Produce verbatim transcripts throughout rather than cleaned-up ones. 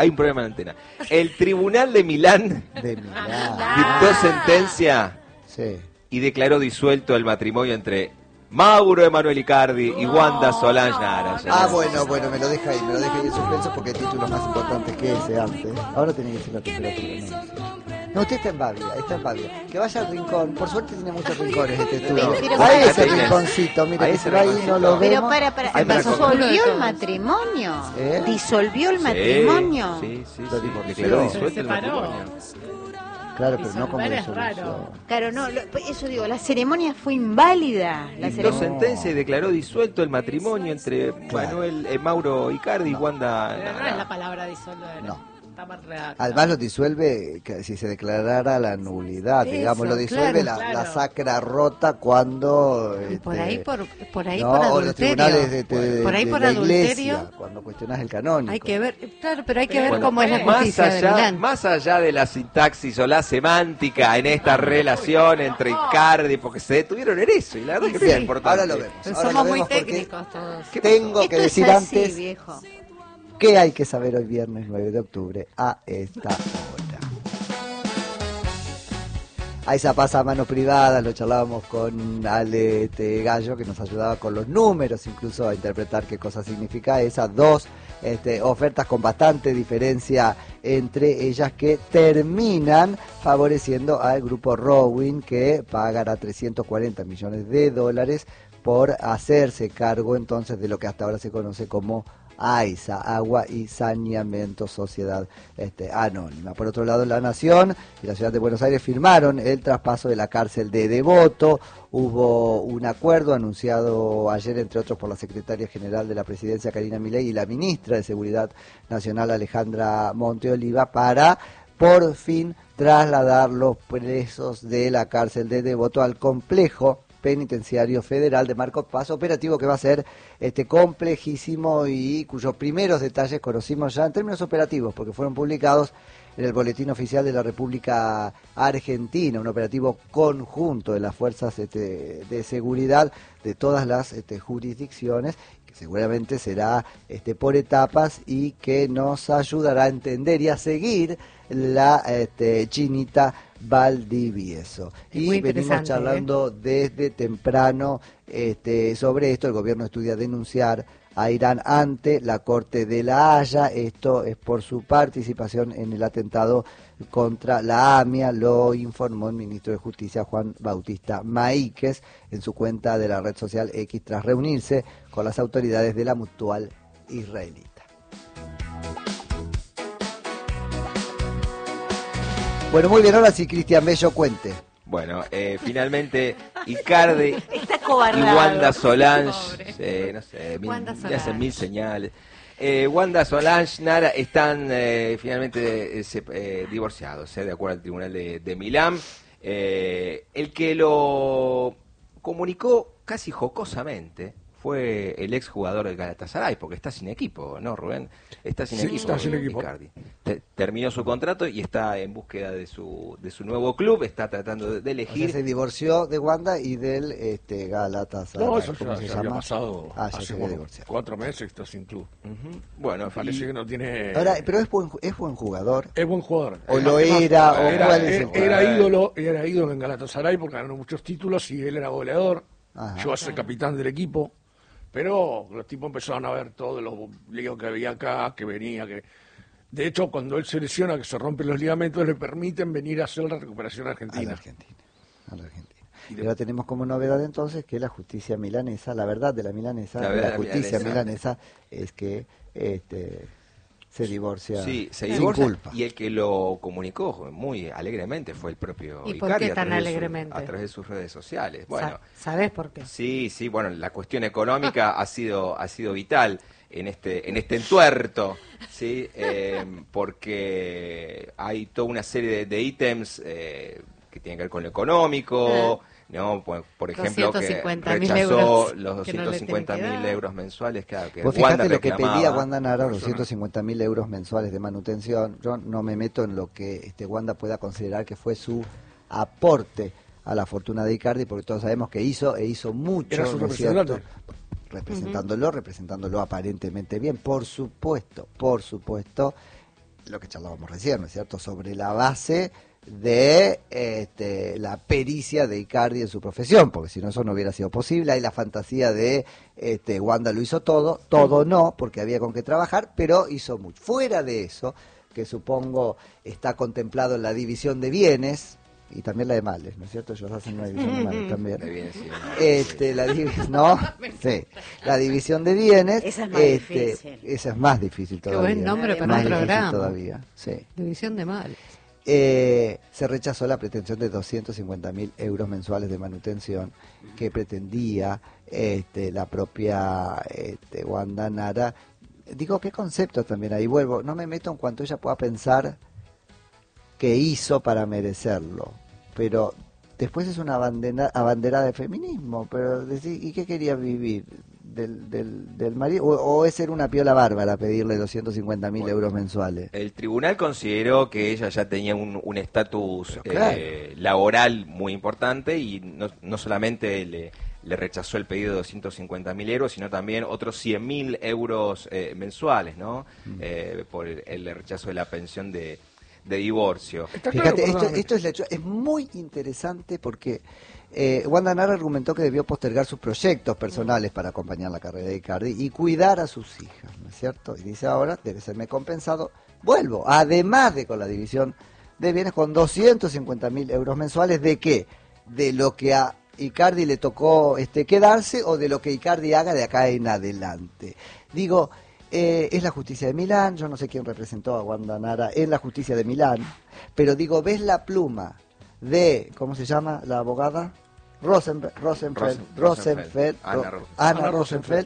hay un problema en la antena. El Tribunal de Milán, de Milán. dictó sentencia Sí. y declaró disuelto el matrimonio entre Mauro Emanuel Icardi y Wanda Solange Nara. Ah, bueno, bueno, me lo deja ahí, me lo deja ahí en suspenso porque hay títulos más importantes que ese antes. Ahora tiene que ser la temperatura, ¿no? No, usted está en Bavia, está en Bavia. Que vaya al rincón, por suerte tiene muchos rincones este estudio. Pero- Ahí pero- ese pero- rinconcito, mira, ahí que ese se va ahí, rinconcito. no lo Pero vemos. para, para, Ahí me disolvió el matrimonio. ¿Eh? Disolvió el matrimonio. Sí, sí, Lo sí. divorció. Declaró Se disuelto el separó. matrimonio. Claro, pero no como Disolver es disolución. raro. Claro, no, lo- eso digo, la ceremonia fue inválida. La Dictó ceremonia. sentencia y declaró disuelto el matrimonio entre Claro. Manuel eh, Mauro Icardi y Wanda Pero no Nara. es la palabra disolver. No. Está mal redactado. Además lo disuelve que si se declarara la nulidad, Eso, digamos, lo disuelve claro, la, claro. la sacra rota cuando... Y por este, ahí por, por ahí no, por o los adulterio. tribunales de, de- por ahí de por la adulterio. iglesia, cuando cuestionas el canónico. Hay que ver, claro, pero hay que Pero ver bueno, cómo es la más justicia más de allá, Milán. más allá de la sintaxis o la semántica en esta relación entre Icardi, porque se detuvieron en eso y la verdad que es Bien, importante. ahora lo vemos. Pero ahora somos lo muy vemos porque técnicos todos. tengo Esto que es decir así, antes viejo. qué hay que saber hoy viernes nueve de octubre a esta hora. A esa pasa a mano privada, lo charlábamos con Ale este, Gallo, que nos ayudaba con los números, incluso a interpretar qué cosa significa esas dos este, ofertas con bastante diferencia entre ellas que terminan favoreciendo al grupo Rowing, que pagará trescientos cuarenta millones de dólares por hacerse cargo entonces de lo que hasta ahora se conoce como AISA, Agua y Saneamiento Sociedad este, Anónima. Por otro lado, La Nación y la Ciudad de Buenos Aires firmaron el traspaso de la cárcel de Devoto. Hubo un acuerdo anunciado ayer, entre otros, por la Secretaria General de la Presidencia, Karina Milei, y la Ministra de Seguridad Nacional, Alejandra Monteoliva, para por fin trasladar los presos de la cárcel de Devoto al complejo penitenciario federal de Marcos Paz, operativo que va a ser este complejísimo y cuyos primeros detalles conocimos ya en términos operativos, porque fueron publicados en el Boletín Oficial de la República Argentina, un operativo conjunto de las fuerzas este, de seguridad de todas las este, jurisdicciones, que seguramente será este, por etapas y que nos ayudará a entender y a seguir la este, chinita Valdivieso. Es Y muy venimos interesante, charlando desde temprano este, sobre esto. El gobierno estudia denunciar a Irán ante la Corte de la Haya. Esto es por su participación en el atentado contra la AMIA, lo informó el ministro de Justicia Juan Bautista Maíquez en su cuenta de la red social X tras reunirse con las autoridades de la Mutual israelita. Bueno, muy bien, ahora sí, Cristian Bello, cuente. Bueno, eh, finalmente Icardi Está y cobardado. Wanda Solange, Pobre. eh, no sé, mil, Wanda le Solange. hacen mil señales. Eh, Wanda Solange, Nara, están eh, finalmente eh, se- eh, divorciados, eh, de acuerdo al Tribunal de, de Milán. Eh, el que lo comunicó casi jocosamente fue el exjugador del Galatasaray, porque está sin equipo, ¿no, Rubén? Está sin Sí, equipo. está sin equipo. Icardi. Te- terminó su contrato y está en búsqueda de su, de su nuevo club, está tratando de, de O sea, elegir. se divorció de Wanda y del este, Galatasaray. No, eso ¿cómo ya, se ya había llama? pasado Ah, ya hace se había como divorciado. cuatro meses, está sin club. Ujú. Bueno, Me parece y- que no tiene... Ahora, pero es buen, es buen jugador. Es buen jugador. O Es lo más, era, o era, cuál es el era, jugador. era ídolo, era ídolo en Galatasaray porque ganó muchos títulos y él era goleador. Ajá. Llegó a ser capitán del equipo. Pero los tipos empezaron a ver todos los líos que había acá, que venía, que... De hecho, cuando él se lesiona, que se rompen los ligamentos, le permiten venir a hacer la recuperación A argentina. la Argentina. A la Argentina. Y Y de- ahora tenemos como novedad entonces que la justicia milanesa, la verdad de la milanesa, La la, verdad de la justicia milanesa. milanesa es que este, se divorcia Sí, se sin divorcia, culpa. y el que lo comunicó muy alegremente fue el propio ¿Y por Icardi qué a tan través de su- alegremente? a través de sus redes sociales. Bueno, Sa- ¿Sabés por qué? sí, sí, bueno, la cuestión económica ha sido ha sido vital en este en este entuerto, sí, Eh, porque hay toda una serie de, de ítems eh, que tienen que ver con lo económico. ¿No? Por, por ejemplo, que doscientos cincuenta mil rechazó euros los que no le doscientos cincuenta mil tienen que dar. euros mensuales, claro, que Vos Wanda fijate lo que reclamaba. pedía Wanda Nara, Persona. doscientos cincuenta mil euros mensuales de manutención. Yo no me meto en lo que este Wanda pueda considerar que fue su aporte a la fortuna de Icardi, porque todos sabemos que hizo e hizo mucho, Era su ¿no es cierto? representante. Representándolo, representándolo aparentemente bien, por supuesto, por supuesto. lo que charlábamos recién, ¿no es cierto?, sobre la base de este, la pericia de Icardi en su profesión, porque si no eso no hubiera sido posible. Hay la fantasía de este, Wanda lo hizo todo, todo no, porque había con qué trabajar, pero hizo mucho. Fuera de eso, que supongo está contemplado en la división de bienes, y también la de males, ¿no es cierto? Ellos hacen una división de males también. De bienes, sí, no. Este, la divi- ¿no? Sí. La división de bienes. Esa es más este, difícil. Esa es más difícil Qué todavía. buen nombre para Más un difícil programa. todavía, sí. División de males. Eh, se rechazó la pretensión de doscientos cincuenta mil euros mensuales de manutención que pretendía este, la propia este, Wanda Nara. Digo, ¿qué concepto también ahí? Vuelvo, no me meto en cuanto ella pueda pensar que hizo para merecerlo, pero después es una abandera, abanderada de feminismo, pero decir, ¿y qué quería vivir? Del, del, del marido, o, o es ser una piola bárbara pedirle doscientos cincuenta mil Bueno, euros mensuales. El tribunal consideró que ella ya tenía un un estatus Pero claro. eh, laboral muy importante y no, no solamente le, le rechazó el pedido de doscientos cincuenta mil euros, sino también otros cien mil euros eh, mensuales, ¿no? Mm. Eh, por el, el rechazo de la pensión de, de divorcio. Está Fíjate, claro, esto, perdóname. esto es, la hecho- es muy interesante porque eh, Wanda Nara argumentó que debió postergar sus proyectos personales para acompañar la carrera de Icardi y cuidar a sus hijas, ¿no es cierto? Y dice ahora, debe serme compensado, vuelvo, además de con la división de bienes con doscientos cincuenta mil euros mensuales, ¿de qué? De lo que a Icardi le tocó este, quedarse o de lo que Icardi haga de acá en adelante. Digo, eh, es la justicia de Milán, yo no sé quién representó a Wanda Nara en la justicia de Milán, pero digo, ves la pluma de, ¿cómo se llama la abogada? Rosenberg, Rosenfeld, Rosen- Rosenfeld, Rosenfeld, Ana Ro- Rosenfeld. Ana Ana Rosenfeld,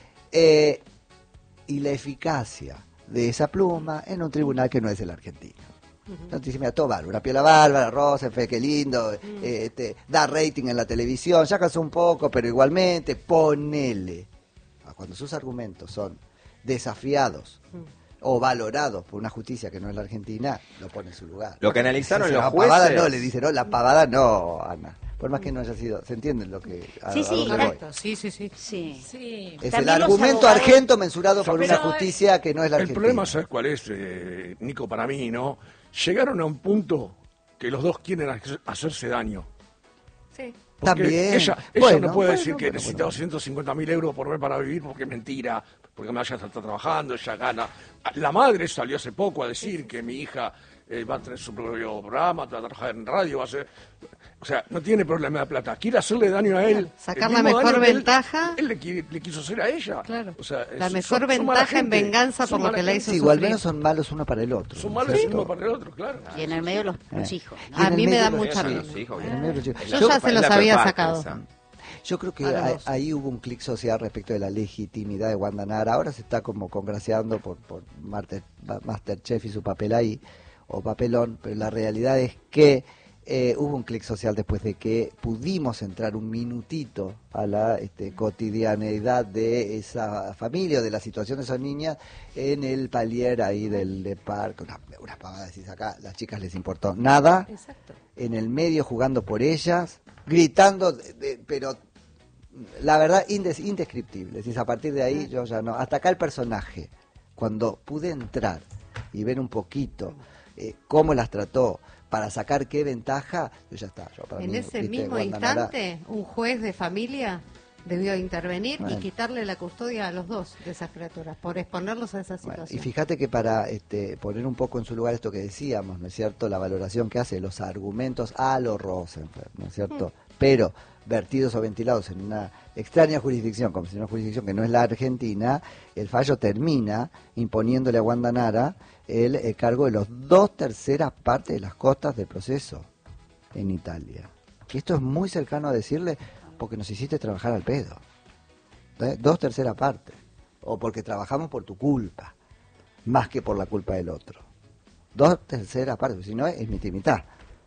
eh, y la eficacia de esa pluma en un tribunal que no es el argentino. Entonces dice, mira, todo bárbaro, una piola bárbara, Rosenfeld, qué lindo, eh, este, da rating en la televisión, ya cansó un poco, pero igualmente, ponele. Ah, cuando sus argumentos son desafiados o valorados por una justicia que no es la Argentina, lo pone en su lugar. Lo que analizaron Dice, los la jueces... pavada no, le dice, no, la pavada no, Ana. Por más que no haya sido, ¿se entiende lo que a, Sí, a sí, dónde la- voy? Correcto, sí, sí, sí. Sí. Sí. Es el También los argumento abogados- argento mensurado por Pero una justicia que no es la El Argentina. problema, ¿sabes cuál es, eh, Nico, para mí, no? Llegaron a un punto que los dos quieren hacer- hacerse daño. Sí. Porque También. Ella, ella Bueno, no puede bueno, decir que bueno, necesita bueno. doscientos cincuenta mil euros por mes para vivir porque es mentira, porque ella está trabajando, ella gana. La madre salió hace poco a decir que mi hija eh, va a tener su propio programa, va a trabajar en radio, va a hacer... O sea, no tiene problema de plata. Quiere hacerle daño a él. Sacar el la mismo mejor daño que él- ventaja. Él, le, qui- le quiso hacer a ella. Claro. O sea, La es- mejor son- son mala ventaja en gente. venganza Son por lo mala que la gente. hizo Sí, igual sufrir. menos son malos uno para el otro. Son ¿no es malos cierto? uno para el otro, claro. Y en el medio los, los Eh. hijos. ¿no? Y en A el mí me medio da los- mucha Sí, rabia. los hijos, En el medio los chicos. Yo Yo- ya se los la había peor sacado. parte, esa. Yo creo que A los ahí, dos. ahí hubo un clic social respecto de la legitimidad de Wanda Nara. Ahora se está como congraciando por, por Master, Masterchef y su papel ahí, o papelón, pero la realidad es que eh, hubo un clic social después de que pudimos entrar un minutito a la este, cotidianeidad de esa familia o de la situación de esas niñas en el palier ahí del, del parque. Una, una pavada, decís acá, las chicas les importó nada. Exacto. En el medio jugando por ellas, gritando, de- de- pero la verdad indes- indescriptible. Decís, a partir de ahí yo ya no. Hasta acá el personaje, cuando pude entrar y ver un poquito eh, cómo las trató para sacar qué ventaja, yo ya está. Yo para En mí, ese viste, mismo Wanda Nara- instante, un juez de familia debió intervenir Bueno. y quitarle la custodia a los dos de esas criaturas por exponerlos a esa Bueno, situación. y fíjate que para este, poner un poco en su lugar esto que decíamos, ¿no es cierto? La valoración que hace los argumentos a lo Rosenfeld, ¿no es cierto? Pero vertidos o ventilados en una extraña jurisdicción, como si una jurisdicción que no es la Argentina, el fallo termina imponiéndole a Wanda Nara el, eh, cargo de los dos terceras partes de las costas del proceso en Italia. Que esto es muy cercano a decirle, porque nos hiciste trabajar al pedo. ¿Eh? Dos terceras partes. O porque trabajamos por tu culpa, más que por la culpa del otro. Dos terceras partes, si no es mitad y mitad.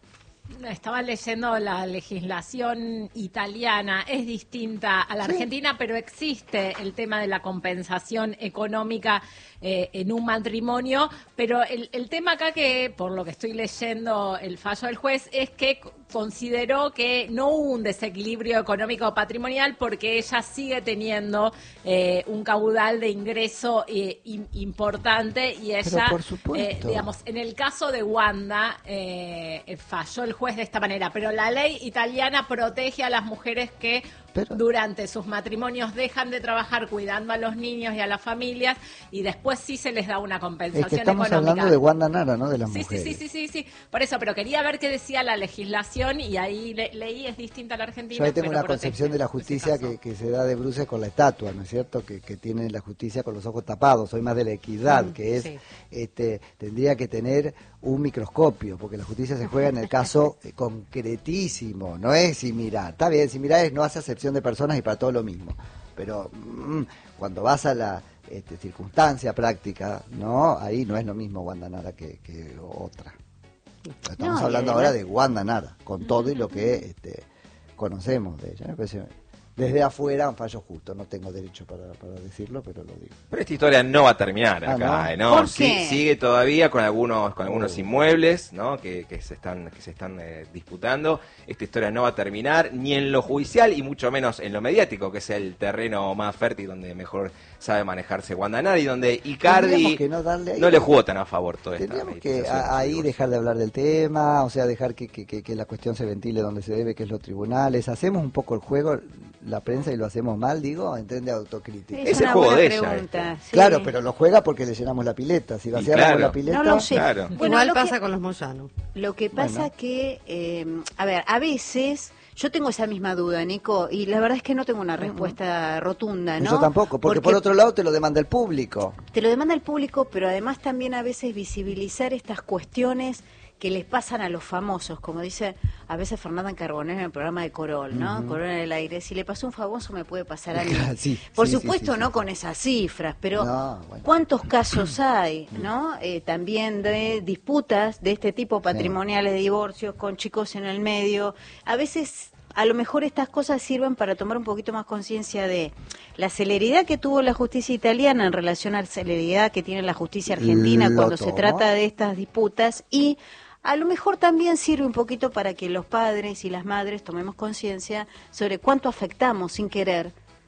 Estaba leyendo la legislación italiana, es distinta a la Sí. argentina, pero existe el tema de la compensación económica eh, en un matrimonio, pero el, el tema acá que, por lo que estoy leyendo el fallo del juez, es que consideró que no hubo un desequilibrio económico patrimonial porque ella sigue teniendo eh, un caudal de ingreso eh, im- importante y ella, por supuesto. eh, digamos, en el caso de Wanda, eh, falló el juez de esta manera, pero la ley italiana protege a las mujeres que Pero- durante sus matrimonios dejan de trabajar cuidando a los niños y a las familias y después sí se les da una compensación Es que estamos económica. hablando de Wanda Nara, ¿no? De las Sí, sí, mujeres. sí, sí, sí, sí, por eso, pero quería ver qué decía la legislación y ahí le- leí, es distinta a la Argentina. Yo ahí tengo pero una concepción protege de la ese justicia caso. que, que se da de bruces con la estatua, ¿no es cierto? Que, que tiene la justicia con los ojos tapados. Soy más de la equidad, Mm, que es, sí. este, tendría que tener un microscopio, porque la justicia se juega en el caso eh, concretísimo, no es si mirar. Está bien, si mirar es no hace acepción de personas y para todo lo mismo. Pero mm, cuando vas a la este, circunstancia práctica, ¿no? Ahí no es lo mismo Wanda Nara que, que otra. Estamos No, y hablando además- ahora de Wanda Nara, con todo y lo que este, conocemos de ella. Me parece desde afuera un fallo justo, no tengo derecho para, para decirlo, pero lo digo. Pero esta historia no va a terminar Ah, acá, ¿no? ¿eh? ¿no? ¿Por Sí- qué? sigue todavía con algunos con algunos Oh. inmuebles, ¿no? Que, que se están que se están eh, disputando. Esta historia no va a terminar ni en lo judicial y mucho menos en lo mediático, que es el terreno más fértil donde mejor sabe manejarse Wanda Nara y donde Icardi Tendríamos que no darle ahí- no le jugó tan a favor toda esta Tendríamos que legislación a- ahí divorcio. dejar de hablar del tema, o sea, dejar que, que, que- que la cuestión se ventile donde se debe, que es los tribunales. Hacemos un poco el juego, la prensa, y lo hacemos mal, digo, entiende autocrítica. Es Es el una juego buena de ella, pregunta, este. sí. Claro, pero lo juega porque le llenamos la pileta. Si vaciáramos claro. la pileta... No lo sé. Claro. Bueno, Igual lo que- pasa con los Moyano. Lo que pasa Bueno. que, eh, a ver, a veces yo tengo esa misma duda, Nico, y la verdad es que no tengo una respuesta rotunda, ¿no? Yo tampoco, porque, por otro lado te lo demanda el público. te lo demanda el público, pero además también a veces visibilizar estas cuestiones que les pasan a los famosos, como dice a veces Fernanda Carbonell en el programa de Corol, ¿no? Corol en el aire, si le pasó a un famoso me puede pasar a mí. Sí, Por sí, supuesto, sí, sí, no sí. con esas cifras, pero No, bueno. ¿cuántos casos hay, no? Eh, también de disputas de este tipo patrimoniales, de divorcios con chicos en el medio. A veces, a lo mejor estas cosas sirven para tomar un poquito más conciencia de la celeridad que tuvo la justicia italiana en relación a la celeridad que tiene la justicia argentina Lo cuando se tomo. trata de estas disputas, y a lo mejor también sirve un poquito para que los padres y las madres tomemos conciencia sobre cuánto afectamos sin querer,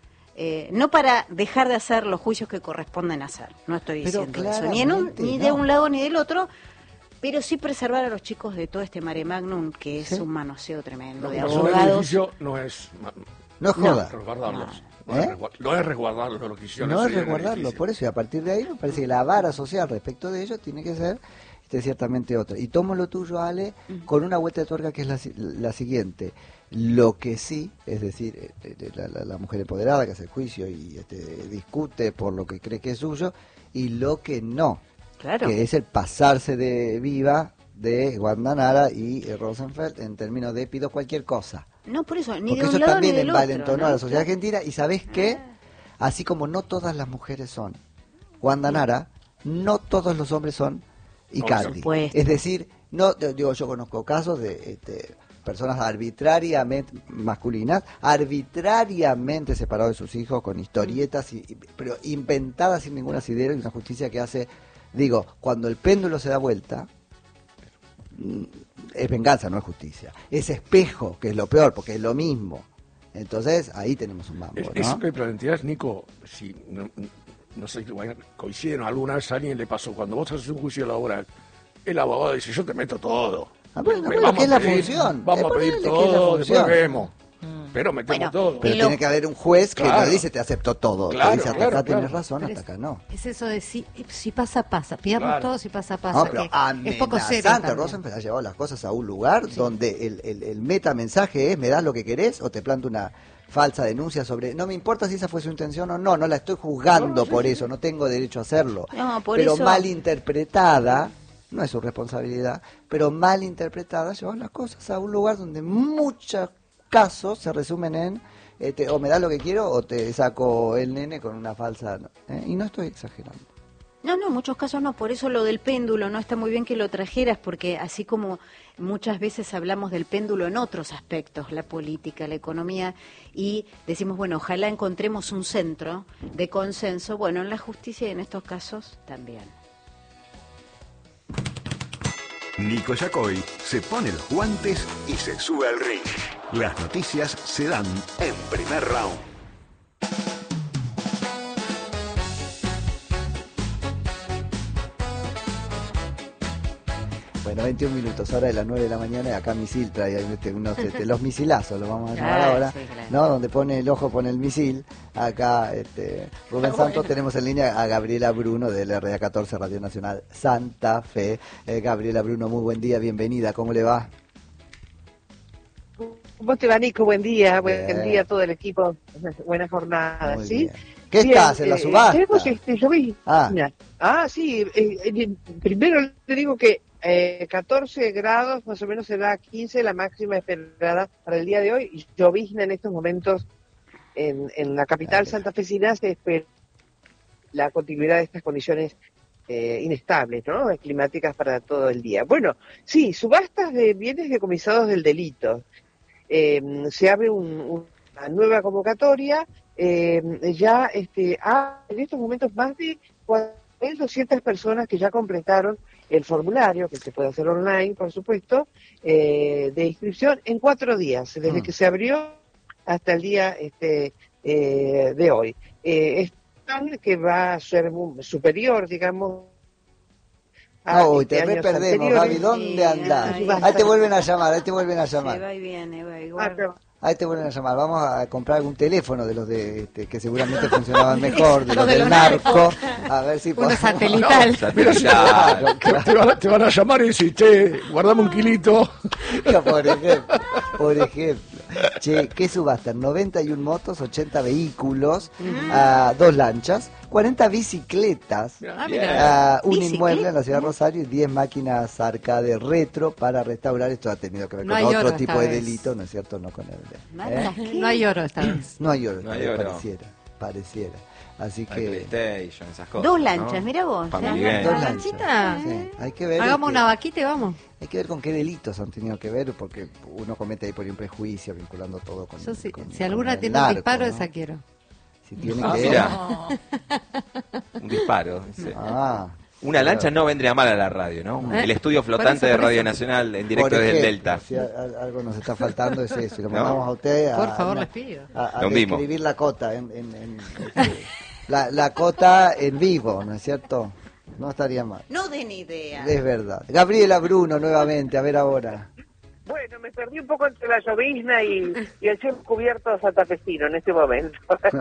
eh, no para dejar de hacer los juicios que corresponden hacer, no estoy Pero diciendo eso, ni, en un- claramente ni de no. un lado ni del otro, pero sí preservar a los chicos de todo este mare magnum que es Sí. un manoseo tremendo Lo de que pasó en el abogados. edificio no es ma- No es joda. resguardarlos. No, ¿Eh? es resguar- no es resguardarlos de lo que hicieron. No ese es día en el resguardarlo, edificio. por eso, y a partir de ahí me parece que la vara social respecto de ello tiene que ser este, ciertamente otra. Y tomo lo tuyo, Ale, con una vuelta de tuerca que es la, si- la siguiente. Lo que sí, es decir, este, la, la- la mujer empoderada que hace el juicio y este, discute por lo que cree que es suyo, y lo que no, Claro. que es el pasarse de viva de Wanda Nara y eh, Rosenfeld en términos de pido cualquier cosa. No, por eso, ni Porque de un eso lado también ni del otro. envalentonó ¿no? a la sociedad argentina. Y ¿sabés qué? Así como no todas las mujeres son Wanda Nara, no todos los hombres son Icardi. supuesto. Es decir, no te- digo, yo conozco casos de este, personas arbitrariamente masculinas, arbitrariamente separados de sus hijos con historietas, y, y- pero inventadas sin ningún asidero, y una justicia que hace, digo, cuando el péndulo se da vuelta, mm, es venganza, no es justicia. Es espejo, que es lo peor, porque es lo mismo. Entonces, ahí tenemos un mambo, Es- ¿no? Eso que planteas, Nico, si no, no sé si bueno, coincidieron alguna vez, a alguien le pasó, cuando vos haces un juicio laboral, el abogado dice, yo te meto todo. Ah, bueno, Pero bueno, vamos que es a la pedir- función. Vamos Eh, a pedir ponele que es la todo, después función. vemos. Pero metemos Bueno, todo. Pero Y lo- tiene que haber un juez que Claro. no dice te acepto todo. Claro, te dice hasta claro, acá claro. tienes razón, Pero hasta es- acá no. Es eso de si, si pasa, pasa. Pierdo Claro. todo si pasa, pasa. No, pero que es poco serio. amenazante. también. Rosenfeld ha llevado las cosas a un lugar donde el, el, el metamensaje es, me das lo que querés o te planto una falsa denuncia sobre... No me importa si esa fue su intención o no, no la estoy juzgando por eso, no tengo derecho a hacerlo. No, por pero eso- mal interpretada, no es su responsabilidad, pero mal interpretada llevó las cosas a un lugar donde muchos casos se resumen en este, o me das lo que quiero o te saco el nene con una falsa... ¿eh? Y no estoy exagerando. No, no, en muchos casos no, por eso lo del péndulo, no está muy bien que lo trajeras, porque así como muchas veces hablamos del péndulo en otros aspectos, la política, la economía, y decimos, bueno, ojalá encontremos un centro de consenso, bueno, en la justicia y en estos casos también. Nico Yacoy se pone los guantes y se sube al ring. Las noticias se dan en Primer Round. Bueno, veintiún minutos, hora de las nueve de la mañana, y acá Misil trae este, unos, este, los misilazos, los vamos a llamar Ah, ahora, sí, claro. ¿no? Donde pone el ojo, pone el misil. Acá, este, Rubén Ah, Santos, bueno. tenemos en línea a Gabriela Bruno del R A catorce Radio Nacional Santa Fe. Eh, Gabriela Bruno, muy buen día, bienvenida, ¿cómo le va? ¿Cómo te va, Nico? Buen día, Bien. buen día a todo el equipo. Buena jornada, Muy ¿sí? bien. ¿Qué Bien, estás, en la eh, subasta? tenemos este, yo vi- Ah. Mira. Ah, sí. eh, eh, primero le digo que eh, catorce grados, más o menos será quince la máxima esperada para el día de hoy. Y llovizna en estos momentos en, en la capital santafesina. Se espera la continuidad de estas condiciones eh, inestables, ¿no? Climáticas para todo el día. Bueno, sí, subastas de bienes decomisados del delito. Eh, se abre un, una nueva convocatoria, eh, ya este, hay en estos momentos más de cuatro mil doscientas personas que ya completaron el formulario, que se puede hacer online, por supuesto, eh, de inscripción en cuatro días, desde Mm. que se abrió hasta el día este, eh, de hoy. Eh, es plan que va a ser mu- superior, digamos, a No, este, te re años perdemos, anteriores. Gaby, ¿dónde Sí, andás? ay, Ahí te vuelven a llamar, ahí te vuelven a Se llamar. va y viene, va Ah, igual. pero- Ahí te vuelven a llamar. Vamos a comprar algún teléfono de los de este, que seguramente funcionaban mejor, de los Los de del los narco. A ver si Uno podemos- satelital. Mira, si Claro. te, te van a, te van a llamar y decir, che, guardame un kilito. Por ejemplo, por ejemplo. Che, ¿qué subastan? noventa y una motos, ochenta vehículos, ah, dos lanchas, cuarenta bicicletas, Ah, Bien. mira. ah, un Bicicleta. inmueble en la ciudad de Rosario y diez máquinas arcade retro para restaurar. Esto ha tenido que ver No con hay otro oro tipo esta de vez. delito, ¿no es cierto? No con el de... Manda, ¿eh? ¿qué? No hay oro esta vez. No hay oro, No hay todavía oro. pareciera, pareciera. Así Hay que... PlayStation, esas cosas. Dos ¿no? lanchas, mira vos. Family ¿eh? Game. Dos ¿Una lanchas. lanchita? Sí, hay que ver... Hagamos este, una vaquita y vamos. Hay que ver con qué delitos han tenido que ver, porque uno comete ahí por ahí un prejuicio vinculando todo con... Yo sí- con- si con alguna el tiene un narco, disparo, ¿no? esa quiero. Si tiene Ah, que... mira. Un disparo. dice. Ah, Una lancha no vendría mal a la radio, ¿no? ¿Eh? El estudio Por flotante eso, de por Radio eso. Nacional en directo por desde el ejemplo, Delta. Si a- a- algo nos está faltando es eso, y lo ¿No? mandamos a usted a, Por favor, una- les pido. a, a Lo hundimos. describir la cota en, en- en- este, la, la cota en vivo, ¿no es cierto? No estaría mal. No den idea. Es verdad. Gabriela Bruno nuevamente, a ver ahora. Bueno, me perdí un poco entre la llovizna y, y el cielo cubierto santafesino en este momento.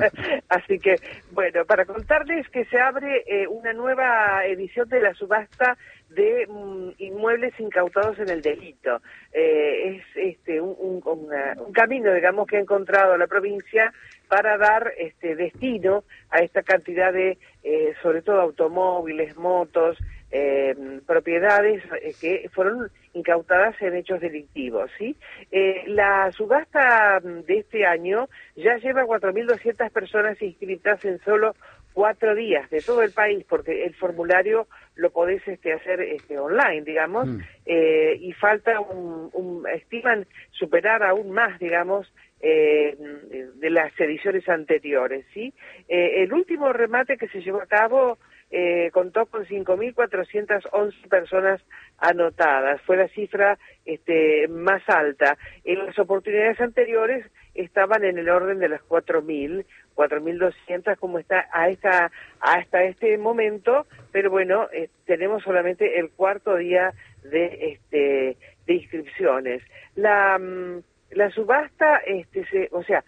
Así que, bueno, para contarles que se abre eh, una nueva edición de la subasta de mm, inmuebles incautados en el delito. Eh, es este un, un- una- un camino, digamos, que ha encontrado la provincia para dar este destino a esta cantidad de, eh, sobre todo, automóviles, motos, eh, propiedades eh, que fueron incautadas en hechos delictivos, ¿sí? Eh, la subasta mm, de este año ya lleva cuatro mil doscientas personas inscritas en solo cuatro días de todo el país, porque el formulario lo podés este, hacer este, online, digamos, Mm. eh, y falta un, un, estiman superar aún más, digamos, eh, de las ediciones anteriores, ¿sí? Eh, el último remate que se llevó a cabo eh, contó con cinco mil cuatrocientas once personas anotadas, fue la cifra este, más alta. En las oportunidades anteriores estaban en el orden de las cuatro mil, cuatro mil doscientas como está a esta, hasta este momento, pero bueno, eh, tenemos solamente el cuarto día de, este, de inscripciones. La... mm, La subasta, este, se, o sea,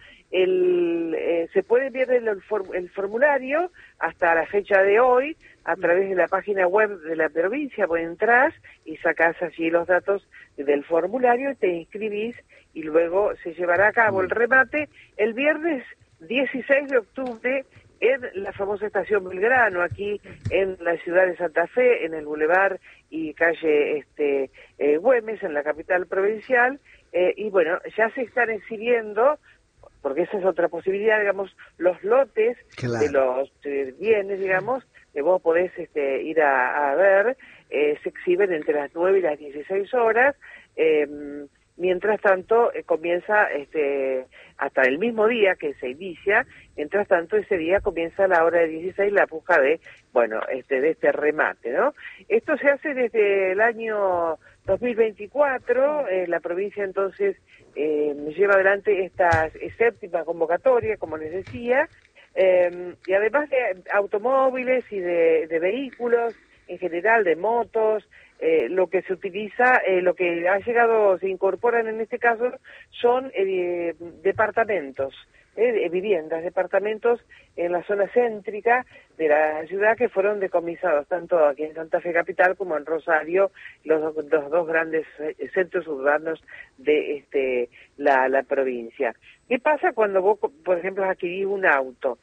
el, eh, se puede enviar el, el, form- el formulario hasta la fecha de hoy a través de la página web de la provincia. Vos entrás y sacás allí los datos del formulario, te inscribís y luego se llevará a cabo el remate el viernes dieciséis de octubre en la famosa estación Belgrano, aquí en la ciudad de Santa Fe, en el Boulevard y calle este, eh, Güemes, en la capital provincial. Eh, y bueno, ya se están exhibiendo, porque esa es otra posibilidad, digamos, los lotes Claro. de los eh, bienes, digamos, que vos podés este, ir a, a ver, eh, se exhiben entre las nueve y las dieciséis horas. Eh, mientras tanto, eh, comienza, este, hasta el mismo día que se inicia, mientras tanto ese día comienza a la hora de dieciséis la puja de, bueno, este, de este remate, ¿no? Esto se hace desde el año dos mil veinticuatro, eh, la provincia entonces eh, lleva adelante esta séptima convocatoria, como les decía, eh, y además de automóviles y de, de vehículos, en general de motos, eh, lo que se utiliza, eh, lo que ha llegado, se incorporan en este caso, son eh, departamentos, eh, viviendas, departamentos en la zona céntrica de la ciudad que fueron decomisados, tanto aquí en Santa Fe Capital como en Rosario, los, los dos grandes centros urbanos de este la, la provincia. ¿Qué pasa cuando vos, por ejemplo, adquirís un auto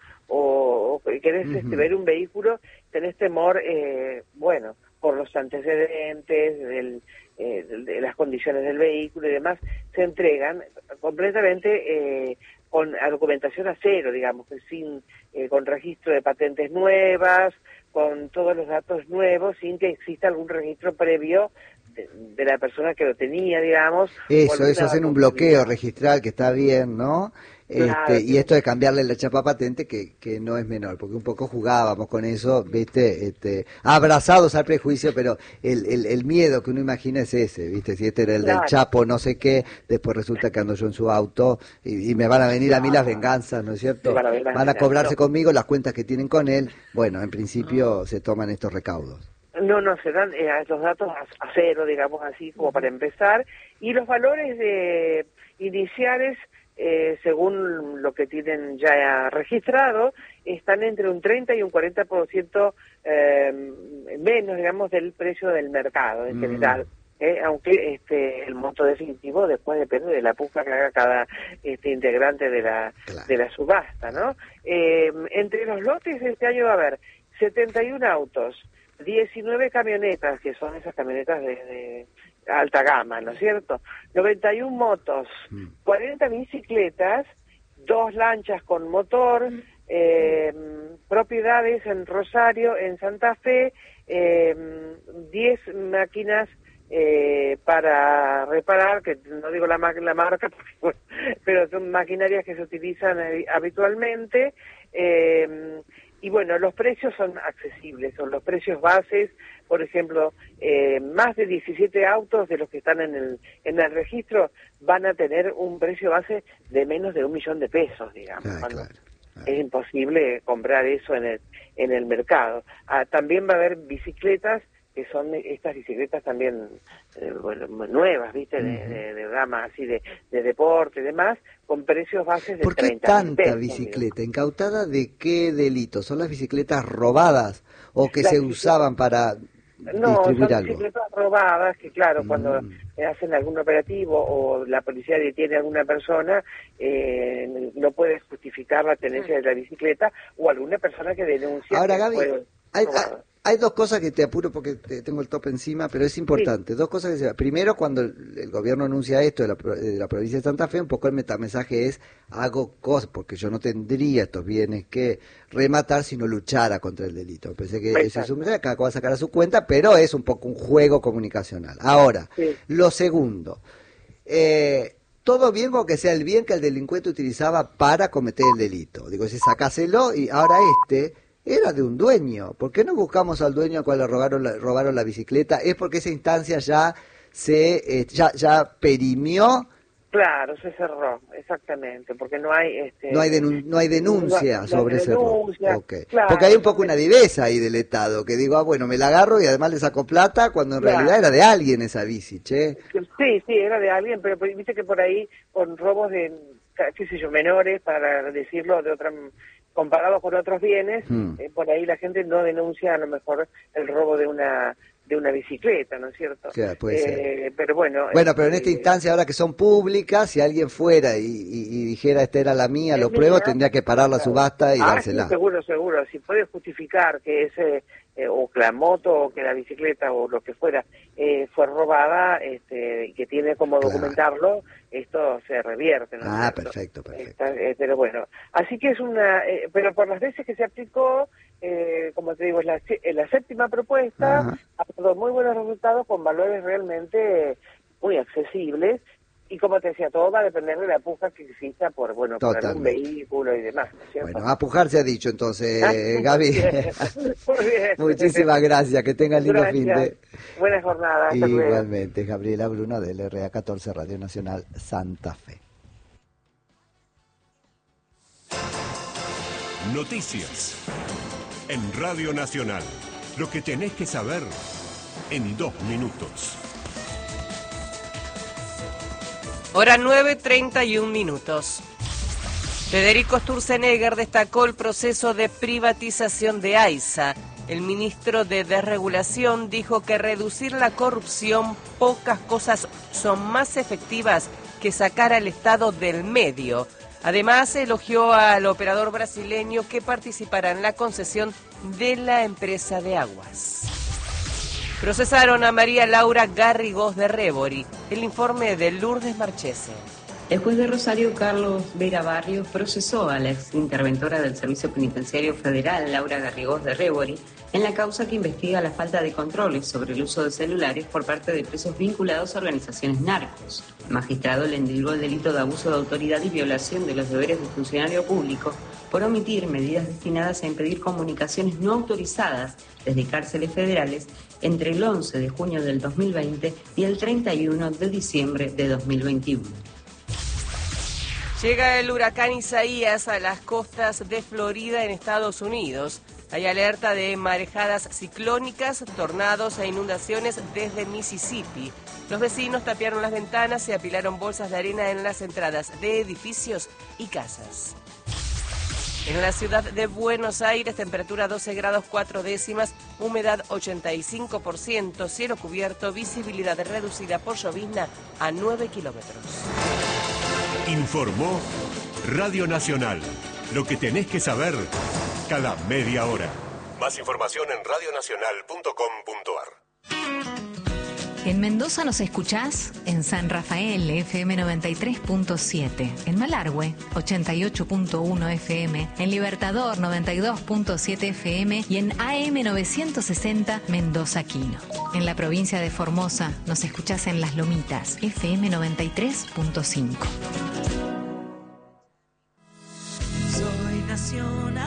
o, o querés uh-huh. este, ver un vehículo, tenés temor, eh, bueno, por los antecedentes, del, eh, de las condiciones del vehículo y demás, se entregan completamente eh, con documentación a cero, digamos, sin eh, con registro de patentes nuevas, con todos los datos nuevos, sin que exista algún registro previo de, de la persona que lo tenía, digamos. Eso, eso, hacen un bloqueo registral que está bien, ¿no? Claro, Este, sí. Y esto de cambiarle la chapa patente que, que no es menor, porque un poco jugábamos con eso, viste, este, abrazados al prejuicio, pero el, el, el miedo que uno imagina es ese, viste, si este era el Claro. del Chapo no sé qué, después resulta que ando yo en su auto y, y me van a venir claro. a mí las venganzas, ¿no es cierto? Van a, van a cobrarse conmigo las cuentas que tienen con él, bueno, en principio uh-huh. se toman estos recaudos. No, no, se dan eh, los datos a, a cero, digamos así, como para empezar, y los valores de iniciales, eh, según lo que tienen ya registrado, están entre un treinta y un cuarenta por ciento eh, menos, digamos, del precio del mercado en mm. general. Eh, aunque este el monto definitivo después depende de la puja que haga cada este integrante de la claro. de la subasta, ¿no? Eh, entre los lotes de este año va a haber setenta y uno autos, diecinueve camionetas, que son esas camionetas de, de alta gama, ¿no es cierto? noventa y uno motos, cuarenta bicicletas, dos lanchas con motor, eh, propiedades en Rosario, en Santa Fe, eh, diez máquinas eh, para reparar, que no digo la, la marca, porque, bueno, pero son maquinarias que se utilizan eh, habitualmente, eh, y bueno, los precios son accesibles, son los precios bases, por ejemplo, eh, más de diecisiete autos de los que están en el en el registro van a tener un precio base de menos de un millón de pesos, digamos. Ah, claro, claro. Es imposible comprar eso en el en el mercado. Ah, también va a haber bicicletas, que son estas bicicletas también eh, bueno, nuevas, ¿viste? De, uh-huh. de, de gama así de, de deporte y demás, con precios bases de ¿Por qué treinta tanta pesos, bicicleta? Digo. ¿Incautada de qué delito? ¿Son las bicicletas robadas o que las se usaban para no, distribuir son algo? Bicicletas robadas, que claro, mm. cuando hacen algún operativo o la policía detiene a alguna persona, eh, no puede justificar la tenencia de la bicicleta, o alguna persona que denuncia. Ahora, que Gaby, fue hay, hay, hay dos cosas que te apuro porque te, tengo el tope encima, pero es importante. Sí. Dos cosas que se... Primero, cuando el, el gobierno anuncia esto de la, de la provincia de Santa Fe, un poco el metamensaje es, hago cosas, porque yo no tendría estos bienes que rematar si no luchara contra el delito. Pensé que eso es un mensaje, cada cual va a sacar a su cuenta, pero es un poco un juego comunicacional. Ahora, sí. Lo segundo, eh, todo bien con que sea el bien que el delincuente utilizaba para cometer el delito. Digo, si sacáselo y ahora este... era de un dueño. ¿Por qué no buscamos al dueño al cual le robaron la, robaron la bicicleta? Es porque esa instancia ya se eh, ya ya perimió. Claro, se cerró, exactamente, porque no hay este no hay denun no hay denuncia no, sobre no hay denuncia, ese robo. Okay. Claro, porque hay un poco una viveza ahí del Estado que digo, ah, bueno, me la agarro y además le saco plata cuando en claro. realidad era de alguien esa bici, che. Sí, sí, era de alguien, pero viste que por ahí con robos de qué sé yo, menores, para decirlo de otra comparado con otros bienes, hmm. eh, por ahí la gente no denuncia a lo mejor el robo de una de una bicicleta, ¿no es cierto? Claro, puede eh, ser. Pero bueno... Bueno, pero en esta eh, instancia, ahora que son públicas, si alguien fuera y, y, y dijera esta era la mía, lo pruebo, mía, tendría que parar la subasta y ah, dársela. Sí, seguro, seguro. Si puede justificar que ese, eh, o que la moto, o que la bicicleta, o lo que fuera, eh, fue robada, este, y que tiene como claro. documentarlo, esto se revierte, ¿no? Ah, perfecto, perfecto. Está, eh, pero bueno, así que es una... Eh, pero por las veces que se aplicó, eh, como te digo, es la, es la séptima propuesta, Ajá. ha dado muy buenos resultados con valores realmente muy accesibles. Y como te decía, todo va a depender de la puja que exista por, bueno, por algún Totalmente. vehículo y demás, ¿no es cierto? Bueno, a pujar se ha dicho entonces, Ah, Gaby. muy bien, muy bien. Muchísimas gracias, que tengan lindo Gracias. fin de... Buena jornada, hasta luego. Igualmente, Gabriela Bruno del R A catorce Radio Nacional Santa Fe. Noticias en Radio Nacional. Lo que tenés que saber en dos minutos. Hora nueve, treinta y un minutos. Federico Sturzenegger destacó el proceso de privatización de AISA. El ministro de Desregulación dijo que reducir la corrupción, pocas cosas son más efectivas que sacar al Estado del medio. Además, elogió al operador brasileño que participará en la concesión de la empresa de aguas. Procesaron a María Laura Garrigós de Rébori. El informe de Lourdes Marchese. El juez de Rosario, Carlos Vera Barrios, procesó a la exinterventora del Servicio Penitenciario Federal, Laura Garrigós de Rébori, en la causa que investiga la falta de controles sobre el uso de celulares por parte de presos vinculados a organizaciones narcos. El magistrado le endilgó el delito de abuso de autoridad y violación de los deberes de funcionario público por omitir medidas destinadas a impedir comunicaciones no autorizadas desde cárceles federales entre el once de junio del dos mil veinte y el treinta y uno de diciembre de dos mil veintiuno. Llega el huracán Isaías a las costas de Florida en Estados Unidos. Hay alerta de marejadas ciclónicas, tornados e inundaciones desde Mississippi. Los vecinos tapiaron las ventanas y apilaron bolsas de arena en las entradas de edificios y casas. En la ciudad de Buenos Aires, temperatura doce grados cuatro décimas, humedad ochenta y cinco por ciento, cielo cubierto, visibilidad reducida por llovizna a nueve kilómetros. Informó Radio Nacional. Lo que tenés que saber cada media hora. Más información en radionacional punto com punto ar. En Mendoza nos escuchás en San Rafael, F M noventa y tres punto siete, en Malargüe, ochenta y ocho punto uno F M, en Libertador, noventa y dos punto siete F M y en A M novecientos sesenta Mendoza Quino. En la provincia de Formosa nos escuchás en Las Lomitas, F M noventa y tres punto cinco. Soy nacional.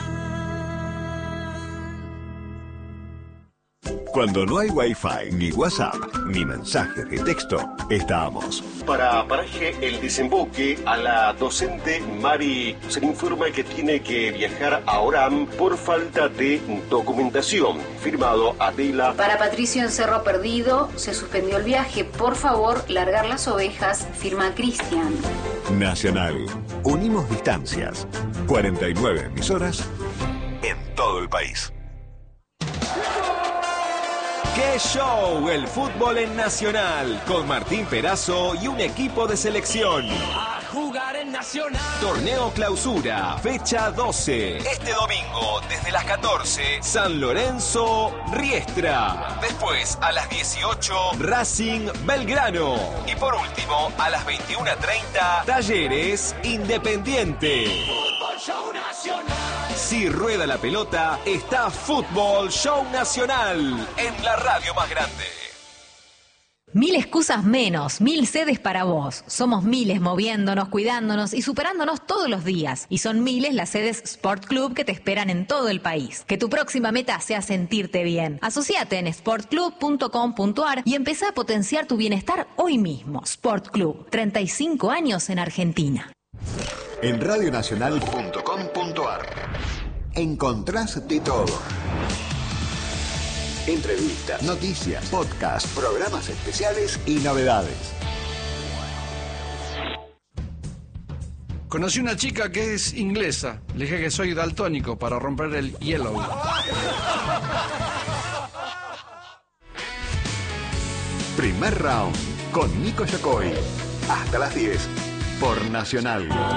Cuando no hay Wi-Fi, ni WhatsApp, ni mensajes de texto, estamos. Para Paraje El Desemboque, a la docente Mari se le informa que tiene que viajar a Orán por falta de documentación. Firmado Adela. Para Patricio en Cerro Perdido, se suspendió el viaje. Por favor, largar las ovejas. Firma Cristian. Nacional. Unimos distancias. cuarenta y nueve emisoras en todo el país. ¡Qué show! El fútbol en Nacional, con Martín Perazo y un equipo de selección. A jugar en Nacional. Torneo Clausura, fecha doce. Este domingo, desde las catorce, San Lorenzo, Riestra. Después, a las dieciocho, Racing, Belgrano. Y por último, a las veintiuna treinta, Talleres, Independiente. Fútbol Show Nacional. Si rueda la pelota, está Fútbol Show Nacional en la radio más grande. Mil excusas menos, mil sedes para vos. Somos miles moviéndonos, cuidándonos y superándonos todos los días. Y son miles las sedes Sport Club que te esperan en todo el país. Que tu próxima meta sea sentirte bien. Asociate en sport club punto com punto ar y empezá a potenciar tu bienestar hoy mismo. Sport Club, treinta y cinco años en Argentina. En radionacional punto com punto ar encontrás de todo. Entrevistas, noticias, podcasts, programas especiales y novedades. Conocí una chica que es inglesa. Le dije que soy daltónico para romper el yellow. Primer round con Nico Yacoy. Hasta las diez por Nacional.